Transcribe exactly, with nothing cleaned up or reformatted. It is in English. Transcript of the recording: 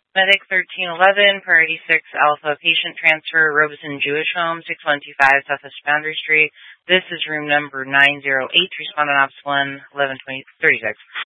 Medic thirteen eleven, Priority six Alpha, Patient Transfer, Robeson Jewish Home, six one two five Southwest Boundary Street. This is room number nine zero eight, Respondent Ops one, eleven twenty thirty-six.